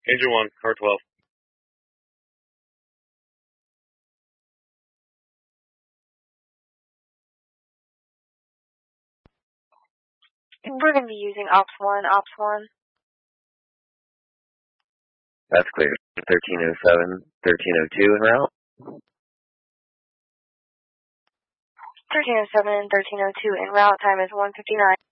Angel 1, car 12. We're going to be using Ops 1, Ops 1. That's clear. 1307, 1302 en route. 1307, 1302 en route. Time is 1:59.